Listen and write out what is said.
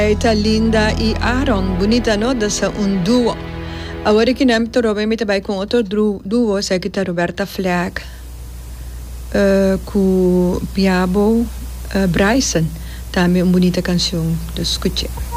Ita Linda e Aaron, bonita no? Dessa duo. Agora que nós estamos met bij com outro duo, sei que está Roberta Flack, com Piabo Bryson, também uma bonita canção, escute.